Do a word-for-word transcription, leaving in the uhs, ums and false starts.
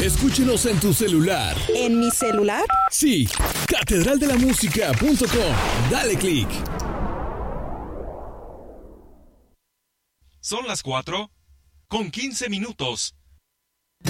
Escúchenos en tu celular. ¿En mi celular? Sí, catedral de la música punto com. Dale click. Son las cuatro con quince minutos.